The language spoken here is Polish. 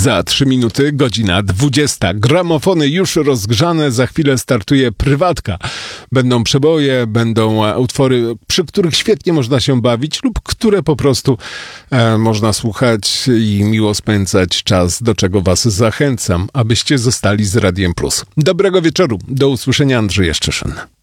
Za 3 minuty, godzina 20. Gramofony już rozgrzane, za chwilę startuje prywatka. Będą przeboje, będą utwory, przy których świetnie można się bawić lub które po prostu można słuchać i miło spędzać czas, do czego was zachęcam, abyście zostali z Radiem Plus. Dobrego wieczoru, do usłyszenia, Andrzej Jaszczyszyn.